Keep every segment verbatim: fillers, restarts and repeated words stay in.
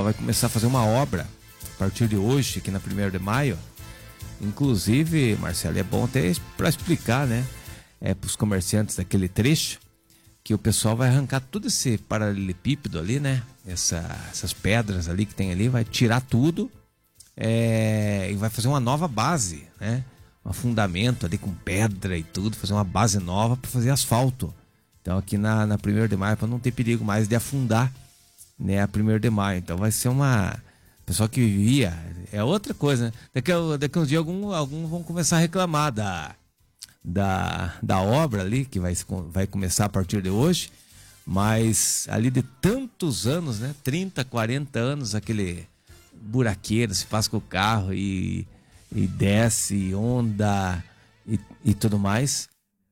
pessoal vai começar a fazer uma obra a partir de hoje, aqui na primeiro de maio. Inclusive, Marcelo, é bom até para explicar, né? É, para os comerciantes daquele trecho, que o pessoal vai arrancar todo esse paralelepípedo ali, né? Essa, essas pedras ali que tem ali, vai tirar tudo é, e vai fazer uma nova base, né? Um fundamento ali com pedra e tudo, fazer uma base nova para fazer asfalto. Então aqui na, na primeiro de maio, para não ter perigo mais de afundar, né? A primeiro de maio. Então vai ser uma... Pessoal que vivia, é outra coisa, né? Daqui, daqui uns dias alguns algum vão começar a reclamar da, da, da obra ali, que vai, vai começar a partir de hoje, mas ali de tantos anos, né? trinta, quarenta anos, aquele buraqueiro, se passa com o carro e, e desce, onda e, e tudo mais.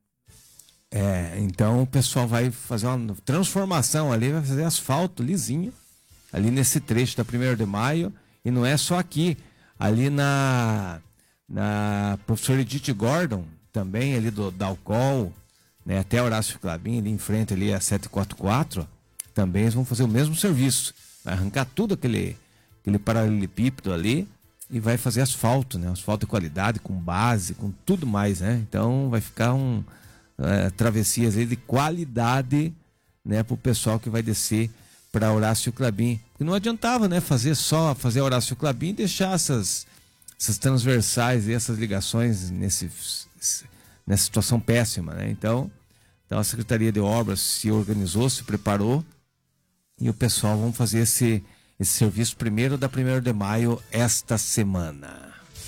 É, então o pessoal vai fazer uma transformação ali, vai fazer asfalto lisinho, ali nesse trecho da primeiro de maio, e não é só aqui, ali na, na professora Edith Gordon, também ali do Dalcol, né, até Horácio Clabin, ali em frente ali a setecentos e quarenta e quatro, também eles vão fazer o mesmo serviço, vai arrancar tudo aquele, aquele paralelepípedo ali e vai fazer asfalto, né, asfalto de qualidade, com base, com tudo mais, né, então vai ficar um é, travessias aí de qualidade, né, para o pessoal que vai descer para Horácio Clabin, porque não adiantava, né, fazer só fazer Horácio Clabin e deixar essas, essas transversais e essas ligações nesse, nessa situação péssima, né? Então, então a Secretaria de Obras se organizou, se preparou e o pessoal vão fazer esse, esse serviço primeiro da primeiro de maio esta semana.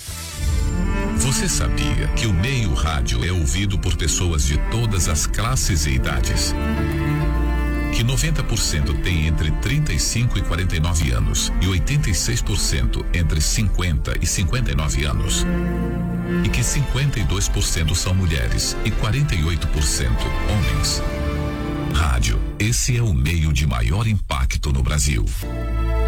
Você sabia que o meio rádio é ouvido por pessoas de todas as classes e idades? Que noventa por cento tem entre trinta e cinco e quarenta e nove anos e oitenta e seis por cento entre cinquenta e cinquenta e nove anos. E que cinquenta e dois por cento são mulheres e quarenta e oito por cento homens. Rádio, esse é o meio de maior impacto no Brasil.